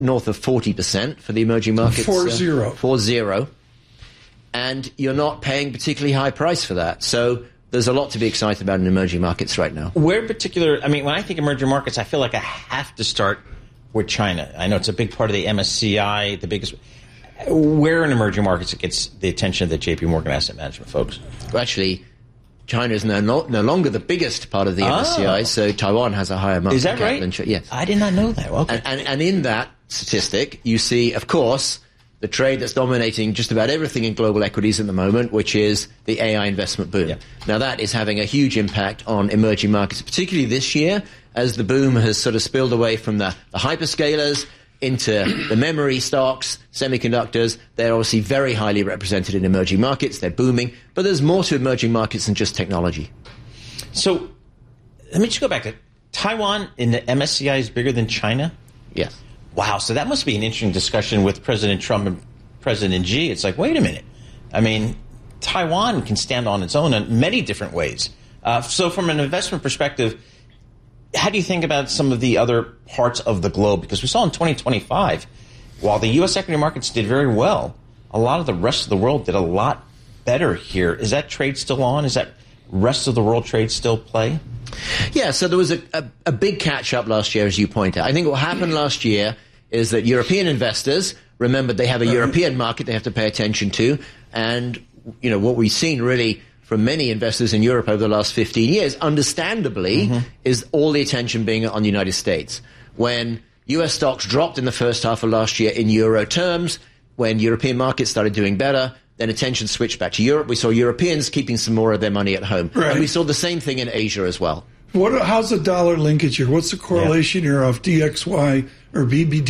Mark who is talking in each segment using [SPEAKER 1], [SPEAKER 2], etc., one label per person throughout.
[SPEAKER 1] north of 40% for the emerging markets.
[SPEAKER 2] 40.
[SPEAKER 1] 40. And you're not paying particularly high price for that. So there's a lot to be excited about in emerging markets right now.
[SPEAKER 3] Where in particular, I mean, when I think emerging markets, I feel like I have to start with China. I know it's a big part of the MSCI, the biggest. Where in emerging markets it gets the attention of the JP Morgan Asset Management folks?
[SPEAKER 1] Well, actually, China is no longer the biggest part of the MSCI, so Taiwan has a higher market cap
[SPEAKER 3] right?
[SPEAKER 1] than China. Yes.
[SPEAKER 3] I did not know that. Okay.
[SPEAKER 1] And in that statistic, you see, of course, the trade that's dominating just about everything in global equities at the moment, which is the AI investment boom.
[SPEAKER 3] Yeah.
[SPEAKER 1] Now, that is having a huge impact on emerging markets, particularly this year, as the boom has sort of spilled away from the hyperscalers into the memory stocks, semiconductors. They're obviously very highly represented in emerging markets. They're booming. But there's more to emerging markets than just technology.
[SPEAKER 3] So let me just go back to Taiwan in the MSCI is bigger than China?
[SPEAKER 1] Yes.
[SPEAKER 3] Wow. So that must be an interesting discussion with President Trump and President Xi. It's like, wait a minute. I mean, Taiwan can stand on its own in many different ways. So from an investment perspective, how do you think about some of the other parts of the globe? Because we saw in 2025, while the U.S. equity markets did very well, a lot of the rest of the world did a lot better here. Is that trade still on? Is that rest of the world trade still play?
[SPEAKER 1] Yeah, so there was a big catch-up last year, as you point out. I think what happened last year is that European investors remembered they have a European market they have to pay attention to. And, you know, what we've seen really from many investors in Europe over the last 15 years, understandably, is all the attention being on the United States. When U.S. stocks dropped in the first half of last year in euro terms, when European markets started doing better, then attention switched back to Europe. We saw Europeans keeping some more of their money at home.
[SPEAKER 2] Right.
[SPEAKER 1] And we saw the same thing in Asia as well.
[SPEAKER 2] How's the dollar linkage here? What's the correlation here of DXY or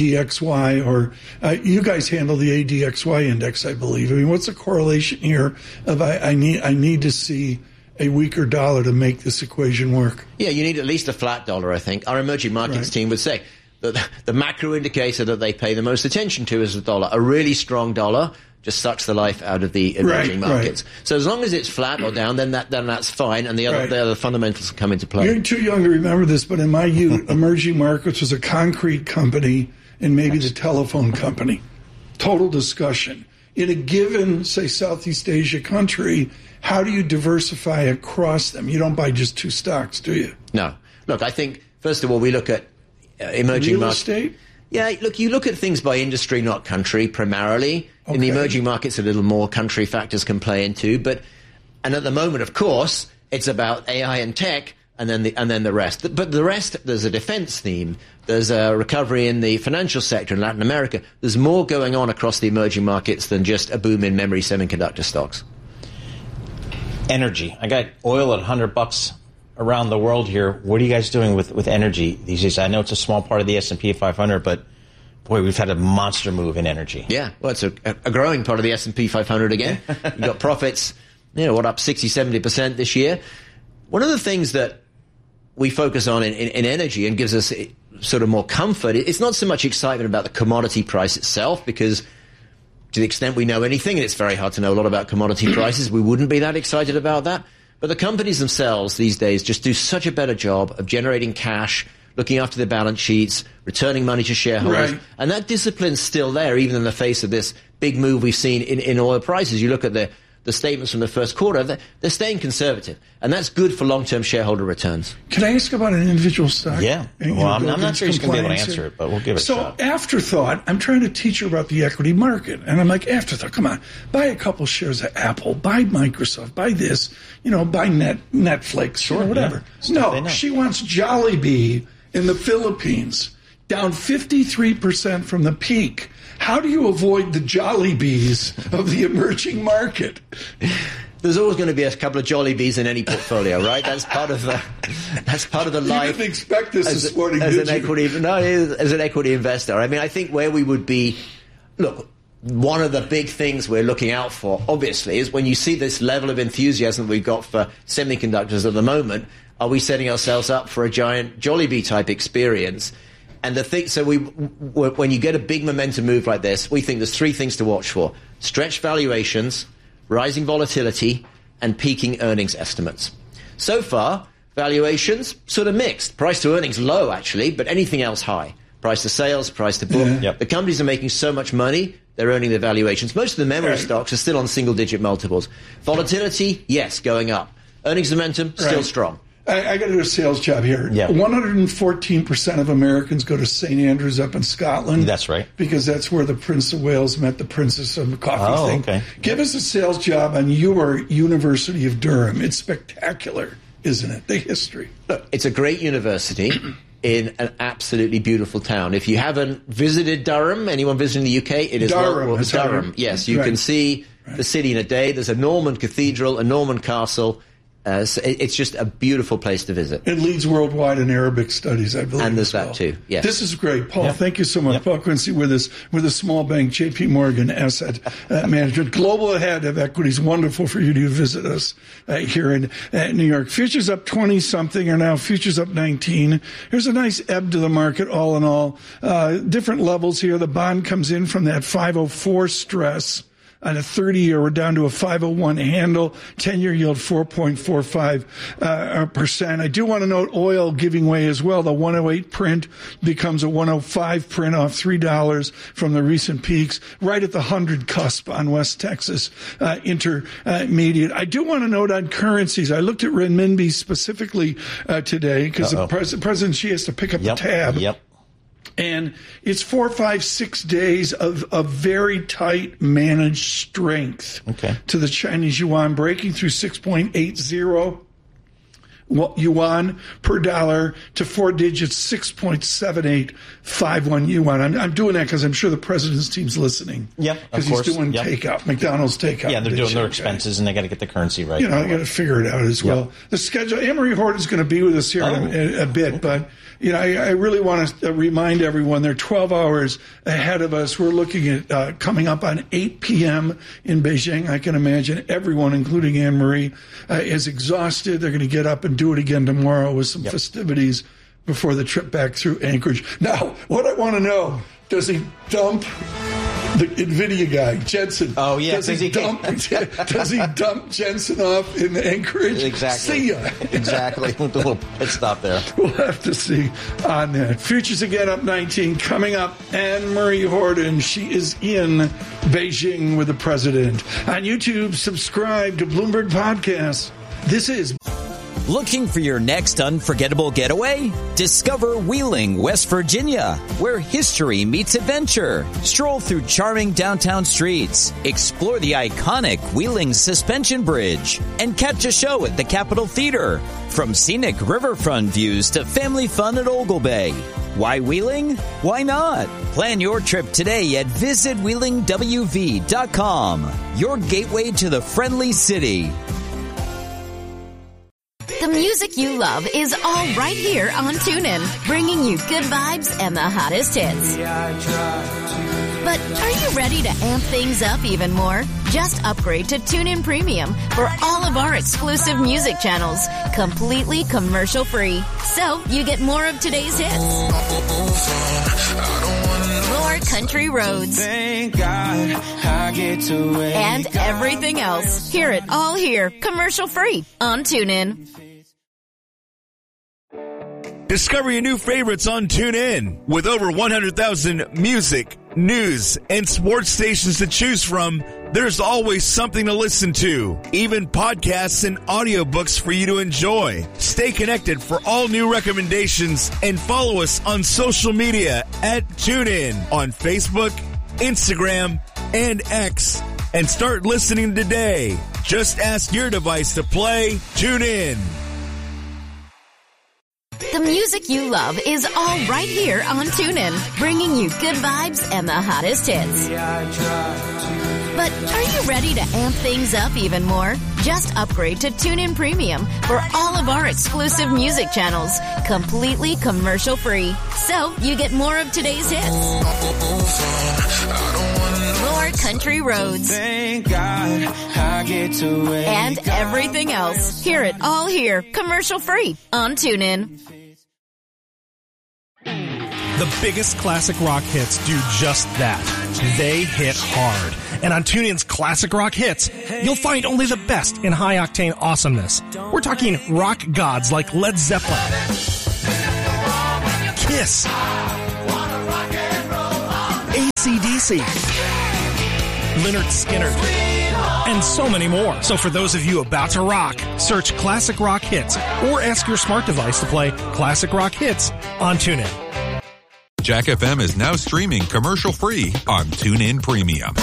[SPEAKER 2] BBDXY? Or you guys handle the ADXY index, I believe. I mean, what's the correlation here of I need to see a weaker dollar to make this equation work?
[SPEAKER 1] Yeah, you need at least a flat dollar, I think. Our emerging markets team would say that the macro indicator that they pay the most attention to is the dollar. A really strong dollar just sucks the life out of the emerging markets. Right. So as long as it's flat or down, then that's fine, and the other fundamentals come into play.
[SPEAKER 2] You're too young to remember this, but in my youth, emerging markets was a concrete company and maybe the telephone company. Total discussion. In a given, say, Southeast Asia country, how do you diversify across them? You don't buy just two stocks, do you?
[SPEAKER 1] No. Look, I think, first of all, we look at emerging markets.
[SPEAKER 2] Real estate?
[SPEAKER 1] Yeah, look, you look at things by industry, not country, primarily. Okay. In the emerging markets, a little more country factors can play into. And at the moment, of course, it's about AI and tech, and then the rest. But the rest, there's a defense theme. There's a recovery in the financial sector in Latin America. There's more going on across the emerging markets than just a boom in memory semiconductor stocks.
[SPEAKER 3] Energy. I got oil at $100 around the world here. What are you guys doing with energy these days? I know it's a small part of the S&P 500, but boy, we've had a monster move in energy.
[SPEAKER 1] Yeah, well, it's a growing part of the S&P 500 again. You've got profits, up 60, 70% this year. One of the things that we focus on in energy and gives us sort of more comfort, it's not so much excitement about the commodity price itself, because to the extent we know anything, and it's very hard to know a lot about commodity prices, we wouldn't be that excited about that. But the companies themselves these days just do such a better job of generating cash, looking after their balance sheets, returning money to shareholders. Right. And that discipline's still there, even in the face of this big move we've seen in oil prices. You look at the statements from the first quarter, they're staying conservative. And that's good for long-term shareholder returns.
[SPEAKER 2] Can I ask about an individual stock?
[SPEAKER 3] Yeah. Well, I'm not sure he's going to be able to answer it, but we'll give it a shot. So
[SPEAKER 2] afterthought, I'm trying to teach her about the equity market. And I'm like, afterthought, come on, buy a couple shares of Apple, buy Microsoft, buy this, buy Netflix, or whatever. Yeah. No, she wants Jollibee in the Philippines, down 53% from the peak. How do you avoid the Jollibees of the emerging market?
[SPEAKER 1] There's always going to be a couple of Jollibees in any portfolio, right? That's part of the life.
[SPEAKER 2] You didn't expect this this morning,
[SPEAKER 1] as an equity investor. I mean, I think where we would be, look, one of the big things we're looking out for, obviously, is when you see this level of enthusiasm we've got for semiconductors at the moment, are we setting ourselves up for a giant Jollibee type experience? And when you get a big momentum move like this, we think there's three things to watch for: stretched valuations, rising volatility, and peaking earnings estimates. So far, valuations sort of mixed. Price to earnings low, actually, but anything else high. price to sales, price to book.
[SPEAKER 2] Yeah.
[SPEAKER 1] The companies are making so much money, they're earning their valuations. Most of the memory stocks are still on single-digit multiples. Volatility, yes, going up. Earnings momentum, still strong.
[SPEAKER 2] I got to do a sales job here.
[SPEAKER 3] Yeah.
[SPEAKER 2] 114% of Americans go to St. Andrews up in Scotland.
[SPEAKER 3] That's right.
[SPEAKER 2] Because that's where the Prince of Wales met the Princess of the Coffee thing.
[SPEAKER 3] Okay.
[SPEAKER 2] Give us a sales job on your University of Durham. It's spectacular, isn't it? The history.
[SPEAKER 1] Look, it's a great university in an absolutely beautiful town. If you haven't visited Durham, anyone visiting the UK, it is
[SPEAKER 2] Durham.
[SPEAKER 1] Durham. Yes, you can see the city in a day. There's a Norman cathedral, a Norman castle. So it's just a beautiful place to visit.
[SPEAKER 2] It leads worldwide in Arabic studies, I believe.
[SPEAKER 1] And there's that too, yes.
[SPEAKER 2] This is great. Paul, thank you so much. Paul Quincy with us, with a small bank, J.P. Morgan Asset Management. Global head of equities. Wonderful for you to visit us here in New York. Futures up 20-something, or now futures up 19. There's a nice ebb to the market all in all. Different levels here. The bond comes in from that 504 stress. On a 30-year, we're down to a 501 handle, 10-year yield 4.45%. I do want to note oil giving way as well. The 108 print becomes a 105 print off $3 from the recent peaks, right at the 100 cusp on West Texas Intermediate. I do want to note on currencies. I looked at renminbi specifically today because the President Xi has to pick up the tab. And it's 4, 5, 6 days of very tight managed strength to the Chinese yuan, breaking through 6.80 yuan per dollar to 4 digits, 6.7851 yuan. I'm doing that because I'm sure the president's team's listening.
[SPEAKER 3] Because
[SPEAKER 2] he's doing takeout, McDonald's takeout.
[SPEAKER 3] Yeah, they're doing their expenses, and they got to get the currency right.
[SPEAKER 2] You know, I got to figure it out as well. The schedule. Anne-Marie Horton's going to be with us here in a bit, but you know, I really want to remind everyone they're 12 hours ahead of us. We're looking at coming up on 8 p.m. in Beijing. I can imagine everyone, including Anne-Marie, is exhausted. They're going to get up and do it again tomorrow with some festivities before the trip back through Anchorage. Now, what I want to know, does he dump the NVIDIA guy, Jensen?
[SPEAKER 3] Oh, yeah.
[SPEAKER 2] Does he dump Jensen off in Anchorage?
[SPEAKER 3] Exactly.
[SPEAKER 2] See ya.
[SPEAKER 3] Exactly. With the little pit stop there.
[SPEAKER 2] We'll have to see on that. Futures again up 19. Coming up, Anne-Marie Horton. She is in Beijing with the president. On YouTube, subscribe to Bloomberg Podcast. This is...
[SPEAKER 4] Looking for your next unforgettable getaway? Discover Wheeling, West Virginia, where history meets adventure. Stroll through charming downtown streets, explore the iconic Wheeling Suspension Bridge, and catch a show at the Capitol Theater. From scenic riverfront views to family fun at Ogle Bay. Why Wheeling? Why not? Plan your trip today at visitwheelingwv.com. Your gateway to the friendly city.
[SPEAKER 5] The music you love is all right here on TuneIn, bringing you good vibes and the hottest hits. But are you ready to amp things up even more? Just upgrade to TuneIn Premium for all of our exclusive music channels, completely commercial-free. So you get more of today's hits, more country roads,
[SPEAKER 6] thank God I get to wake
[SPEAKER 5] and everything else. Hear it all here, commercial-free on TuneIn.
[SPEAKER 7] Discover your new favorites on TuneIn. With over 100,000 music, news, and sports stations to choose from, there's always something to listen to. Even podcasts and audiobooks for you to enjoy. Stay connected for all new recommendations and follow us on social media at TuneIn on Facebook, Instagram, and X. And start listening today. Just ask your device to play TuneIn.
[SPEAKER 5] The music you love is all right here on TuneIn, bringing you good vibes and the hottest hits. But are you ready to amp things up even more? Just upgrade to TuneIn Premium for all of our exclusive music channels, completely commercial-free. So you get more of today's hits, more country roads,
[SPEAKER 6] thank God I get to wake
[SPEAKER 5] and everything else. Hear it all here, commercial-free on TuneIn.
[SPEAKER 8] The biggest classic rock hits do just that. They hit hard. And on TuneIn's Classic Rock Hits, you'll find only the best in high-octane awesomeness. We're talking rock gods like Led Zeppelin, Kiss, AC/DC, Lynyrd Skynyrd, and so many more. So for those of you about to rock, search Classic Rock Hits or ask your smart device to play Classic Rock Hits on TuneIn.
[SPEAKER 9] Jack FM is now streaming commercial-free on TuneIn Premium.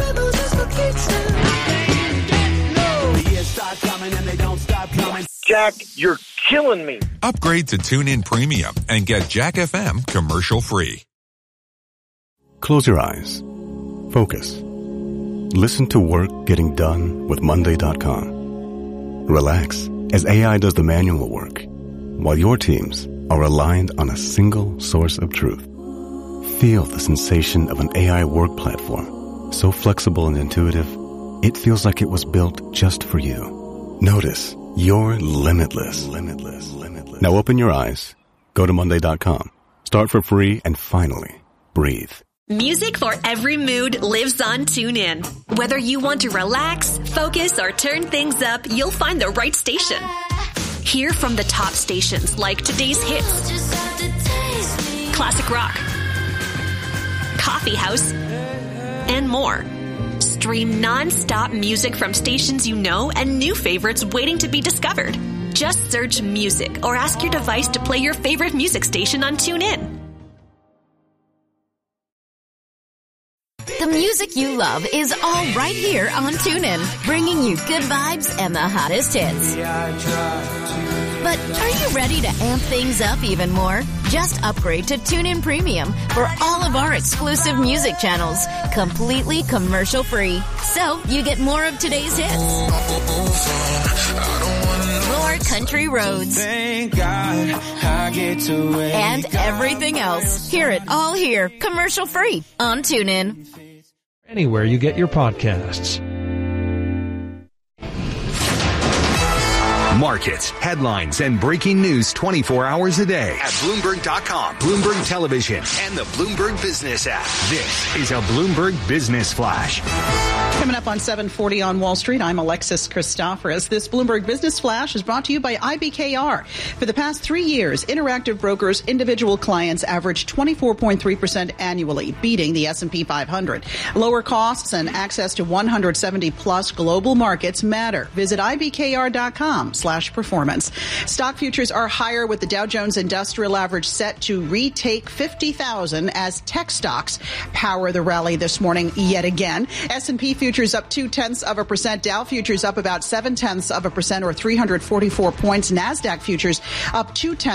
[SPEAKER 10] Jack, you're killing me.
[SPEAKER 9] Upgrade to TuneIn Premium and get Jack FM commercial-free.
[SPEAKER 11] Close your eyes. Focus. Listen to work getting done with Monday.com. Relax as AI does the manual work, while your teams are aligned on a single source of truth. Feel the sensation of an AI work platform, so flexible and intuitive, it feels like it was built just for you. Notice you're limitless. Now open your eyes, go to Monday.com, start for free, and finally, breathe.
[SPEAKER 12] Music for every mood lives on TuneIn. Whether you want to relax, focus, or turn things up, you'll find the right station. Hear from the top stations like today's hits, classic rock, coffee house, and more. Stream non-stop music from stations you know and new favorites waiting to be discovered. Just search music or ask your device to play your favorite music station on TuneIn.
[SPEAKER 5] The music you love is all right here on TuneIn, bringing you good vibes and the hottest hits. But are you ready to amp things up even more? Just upgrade to TuneIn Premium for all of our exclusive music channels, completely commercial-free. So you get more of today's hits, more country roads,
[SPEAKER 6] Thank God I get to wake
[SPEAKER 5] and everything else. Hear it all here, commercial-free on TuneIn.
[SPEAKER 13] Anywhere you get your podcasts.
[SPEAKER 14] Markets, headlines, and breaking news 24 hours a day at Bloomberg.com, Bloomberg Television, and the Bloomberg Business app. This is a Bloomberg Business Flash.
[SPEAKER 15] Coming up on 740 on Wall Street, I'm Alexis Christoforous. This Bloomberg Business Flash is brought to you by IBKR. For the past 3 years, Interactive Brokers' individual clients averaged 24.3% annually, beating the S&P 500. Lower costs and access to 170-plus global markets matter. Visit IBKR.com/performance. Stock futures are higher with the Dow Jones Industrial Average set to retake 50,000 as tech stocks power the rally this morning yet again. S&P futures up 0.2%. Dow futures up about 0.7% or 344 points. NASDAQ futures up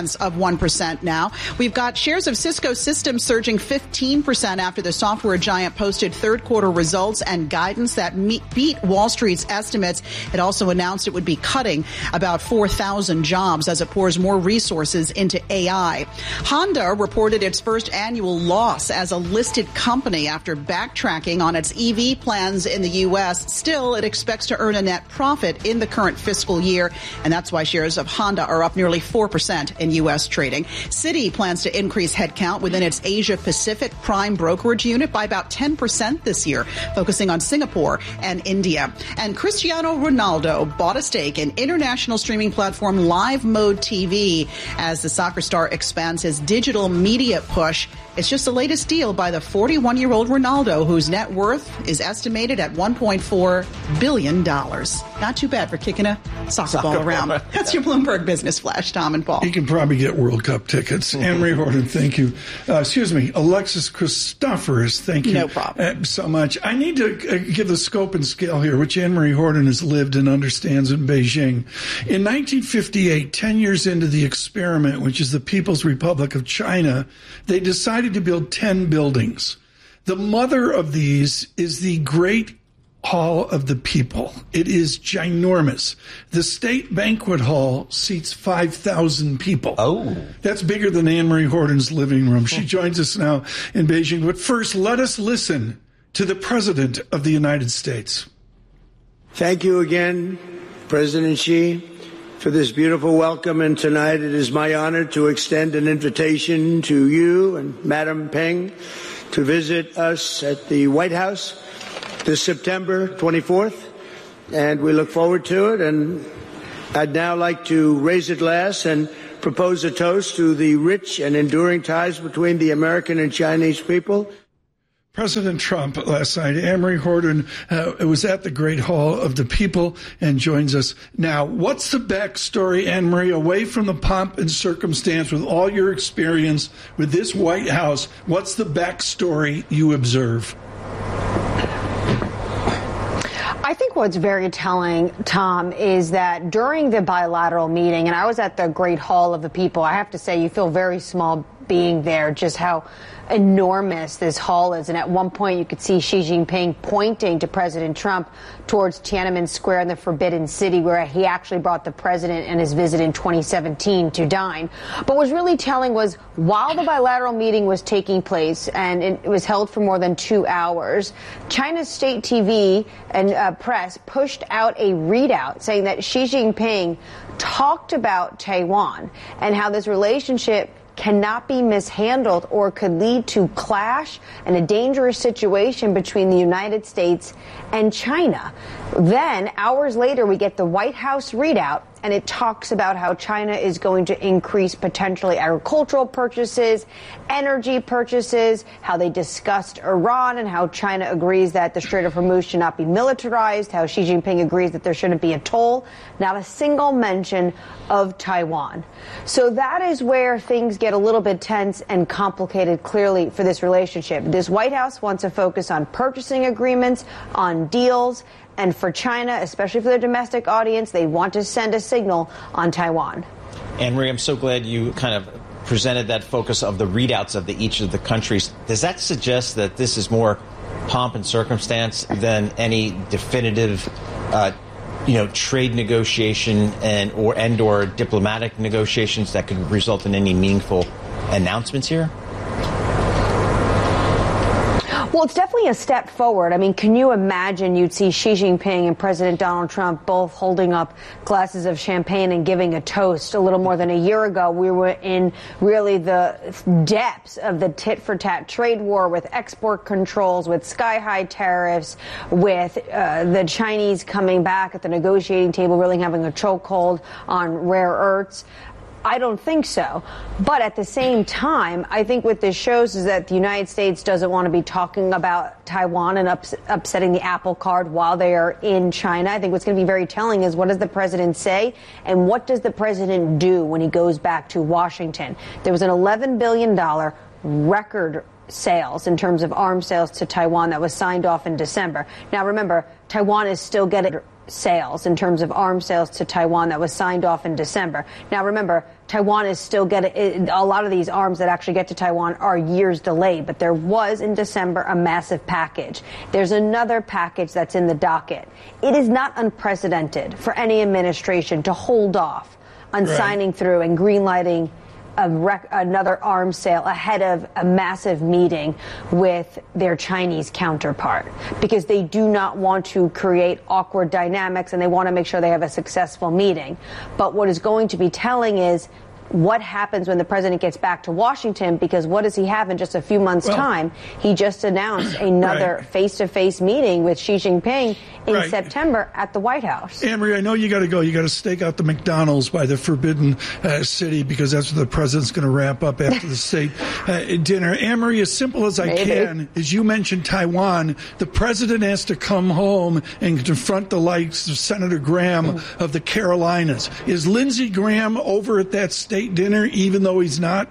[SPEAKER 15] 0.2% now. We've got shares of Cisco Systems surging 15% after the software giant posted third quarter results and guidance that beat Wall Street's estimates. It also announced it would be cutting about 4,000 jobs as it pours more resources into AI. Honda reported its first annual loss as a listed company after backtracking on its EV plans in the U.S. Still, it expects to earn a net profit in the current fiscal year, and that's why shares of Honda are up nearly 4% in U.S. trading. Citi plans to increase headcount within its Asia-Pacific prime brokerage unit by about 10% this year, focusing on Singapore and India. And Cristiano Ronaldo bought a stake in international streaming platform Live Mode TV as the soccer star expands his digital media push. It's just the latest deal by the 41-year-old Ronaldo, whose net worth is estimated at $1.4 billion. Not too bad for kicking a soccer ball around. That's your Bloomberg Business Flash, Tom and Paul.
[SPEAKER 2] You can probably get World Cup tickets. Anne-Marie Horton, thank you. Alexis Christoforous, thank you.
[SPEAKER 15] No problem.
[SPEAKER 2] So much. I need to give the scope and scale here, which Anne-Marie Horton has lived and understands in Beijing. In 1958, 10 years into the experiment, which is the People's Republic of China, they decided to build 10 buildings. The mother of these is the Great Hall of the People. It is ginormous. The State Banquet Hall seats 5,000 people.
[SPEAKER 3] Oh.
[SPEAKER 2] That's bigger than Anne-Marie Horton's living room. She joins us now in Beijing. But first, let us listen to the President of the United States.
[SPEAKER 16] Thank you again, President Xi, for this beautiful welcome. And tonight it is my honor to extend an invitation to you and Madam Peng to visit us at the White House this September 24th. And we look forward to it. And I'd now like to raise a glass and propose a toast to the rich and enduring ties between the American and Chinese people.
[SPEAKER 2] President Trump last night. Anne-Marie Horton was at the Great Hall of the People and joins us now. What's the backstory, Anne-Marie, away from the pomp and circumstance with all your experience with this White House? What's the backstory you observe?
[SPEAKER 17] I think what's very telling, Tom, is that during the bilateral meeting, and I was at the Great Hall of the People, I have to say you feel very small being there, just how enormous this hall is. And at one point you could see Xi Jinping pointing to President Trump towards Tiananmen Square in the Forbidden City, where he actually brought the president and his visit in 2017 to dine. But what was really telling was while the bilateral meeting was taking place, and it was held for more than 2 hours, China's state TV and press pushed out a readout saying that Xi Jinping talked about Taiwan and how this relationship cannot be mishandled or could lead to clash and a dangerous situation between the United States and China. Then, hours later, we get the White House readout, and it talks about how China is going to increase potentially agricultural purchases, energy purchases, how they discussed Iran and how China agrees that the Strait of Hormuz should not be militarized, how Xi Jinping agrees that there shouldn't be a toll, not a single mention of Taiwan. So that is where things get a little bit tense and complicated, clearly, for this relationship. This White House wants to focus on purchasing agreements, on deals, and for China, especially for their domestic audience, they want to send a signal on Taiwan.
[SPEAKER 3] Anne-Marie, I'm so glad you kind of presented that focus of the readouts of each of the countries. Does that suggest that this is more pomp and circumstance than any definitive trade negotiation or diplomatic negotiations that could result in any meaningful announcements here?
[SPEAKER 17] Well, it's definitely a step forward. I mean, can you imagine you'd see Xi Jinping and President Donald Trump both holding up glasses of champagne and giving a toast? A little more than a year ago, we were in really the depths of the tit-for-tat trade war with export controls, with sky-high tariffs, with the Chinese coming back at the negotiating table, really having a chokehold on rare earths. I don't think so. But at the same time, I think what this shows is that the United States doesn't want to be talking about Taiwan and upsetting the apple cart while they are in China. I think what's going to be very telling is what does the president say and what does the president do when he goes back to Washington? There was an $11 billion record sales in terms of arms sales to Taiwan that was signed off in December. Now, remember, Taiwan is still getting sales in terms of arms sales to Taiwan that was signed off in December. Now, remember, Taiwan is still getting a lot of these arms that actually get to Taiwan are years delayed, but there was in December a massive package. There's another package that's in the docket. It is not unprecedented for any administration to hold off on signing through and greenlighting another arms sale ahead of a massive meeting with their Chinese counterpart, because they do not want to create awkward dynamics and they want to make sure they have a successful meeting. But what is going to be telling is what happens when the president gets back to Washington, because what does he have in just a few months' time? He just announced another face-to-face meeting with Xi Jinping in September at the White House.
[SPEAKER 2] Anne-Marie, I know you got to go. You got to stake out the McDonald's by the Forbidden City, because that's where the president's going to wrap up after the state dinner. Anne-Marie, as simple as I can, as you mentioned Taiwan, the president has to come home and confront the likes of Senator Graham of the Carolinas. Is Lindsey Graham over at that state dinner, even though he's not?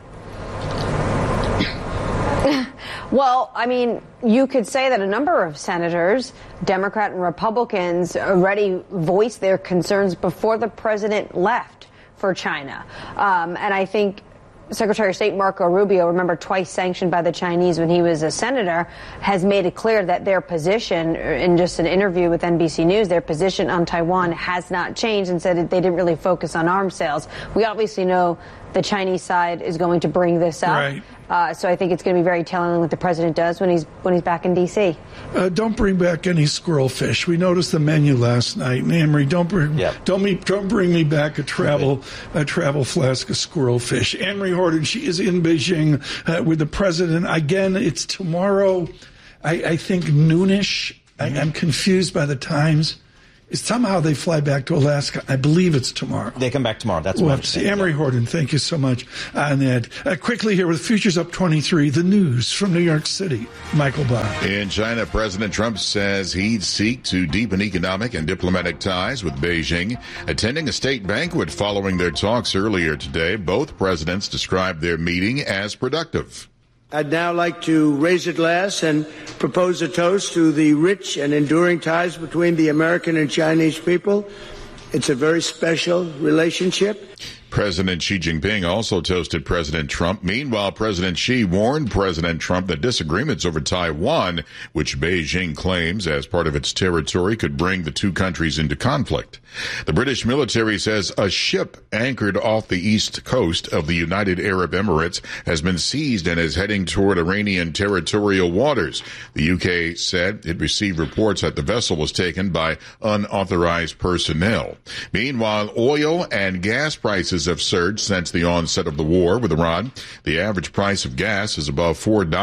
[SPEAKER 17] Well, I mean, you could say that a number of senators, Democrat and Republicans, already voiced their concerns before the president left for China. And I think Secretary of State Marco Rubio, remember, twice sanctioned by the Chinese when he was a senator, has made it clear that their position, in just an interview with NBC News, their position on Taiwan has not changed, and said that they didn't really focus on arms sales. We obviously know the Chinese side is going to bring this up. So I think it's going to be very telling what the president does when he's back in D.C.
[SPEAKER 2] Don't bring back any squirrel fish. We noticed the menu last night. Anne-Marie, don't bring me back a travel flask of squirrel fish. Anne-Marie Horton, she is in Beijing with the president. Again, it's tomorrow, I think noonish. I'm confused by the times. Somehow they fly back to Alaska. I believe it's tomorrow.
[SPEAKER 3] They come back tomorrow. That's
[SPEAKER 2] we'll
[SPEAKER 3] what
[SPEAKER 2] have to see. Emery Horton, thank you so much on that. Quickly here with futures up 23, the news from New York City. Michael Barr.
[SPEAKER 18] In China, President Trump says he'd seek to deepen economic and diplomatic ties with Beijing. Attending a state banquet following their talks earlier today, both presidents described their meeting as productive.
[SPEAKER 16] I'd now like to raise a glass and propose a toast to the rich and enduring ties between the American and Chinese people. It's a very special relationship.
[SPEAKER 18] President Xi Jinping also toasted President Trump. Meanwhile, President Xi warned President Trump that disagreements over Taiwan, which Beijing claims as part of its territory, could bring the two countries into conflict. The British military says a ship anchored off the east coast of the United Arab Emirates has been seized and is heading toward Iranian territorial waters. The UK said it received reports that the vessel was taken by unauthorized personnel. Meanwhile, oil and gas prices have surged since the onset of the war with Iran. The average price of gas is above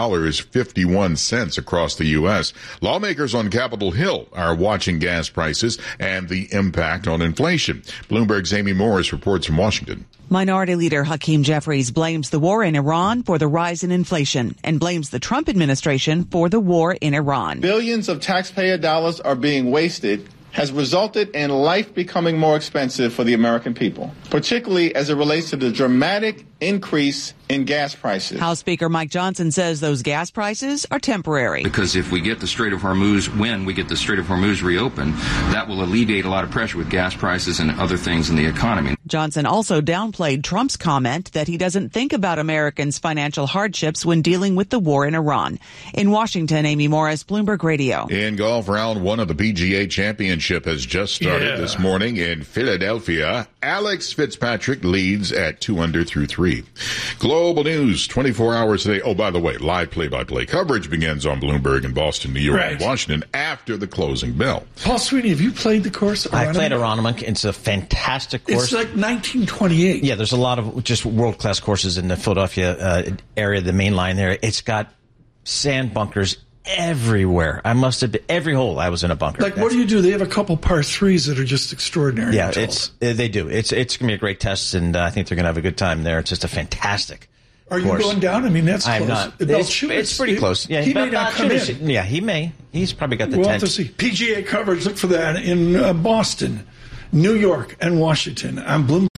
[SPEAKER 18] $4.51 across the U.S. Lawmakers on Capitol Hill are watching gas prices and the impact on inflation. Bloomberg's Amy Morris reports from Washington.
[SPEAKER 19] Minority Leader Hakeem Jeffries blames the war in Iran for the rise in inflation and blames the Trump administration for the war in Iran.
[SPEAKER 20] Billions of taxpayer dollars are being wasted has resulted in life becoming more expensive for the American people, particularly as it relates to the dramatic increase in gas prices.
[SPEAKER 19] House Speaker Mike Johnson says those gas prices are temporary.
[SPEAKER 21] Because if we get the Strait of Hormuz, when we get the Strait of Hormuz reopened, that will alleviate a lot of pressure with gas prices and other things in the economy.
[SPEAKER 19] Johnson also downplayed Trump's comment that he doesn't think about Americans' financial hardships when dealing with the war in Iran. In Washington, Amy Morris, Bloomberg Radio.
[SPEAKER 18] In golf, round one of the PGA Championship has just started this morning in Philadelphia. Alex Fitzpatrick leads at 2 under through 3. Global news, 24 hours a day. Oh, by the way, live play-by-play coverage begins on Bloomberg in Boston, New York, and Washington after the closing bell.
[SPEAKER 2] Paul Sweeney, have you played the course?
[SPEAKER 3] I played Aronimink. It's a fantastic course.
[SPEAKER 2] It's like 1928.
[SPEAKER 3] Yeah, there's a lot of just world-class courses in the Philadelphia area, the main line there. It's got sand bunkers everywhere. I must have been every hole. I was in a bunker.
[SPEAKER 2] Like, what do you do? They have a couple par threes that are just extraordinary.
[SPEAKER 3] Yeah, they do. It's going to be a great test, and I think they're going to have a good time there. It's just a fantastic.
[SPEAKER 2] Are you going down? I mean, that's close.
[SPEAKER 3] I'm not. It's pretty close. Yeah,
[SPEAKER 2] he may not come in.
[SPEAKER 3] Yeah, he may. He's probably got the
[SPEAKER 2] we'll
[SPEAKER 3] 10.
[SPEAKER 2] have to see. PGA coverage. Look for that in Boston, New York, and Washington. I'm Bloomberg.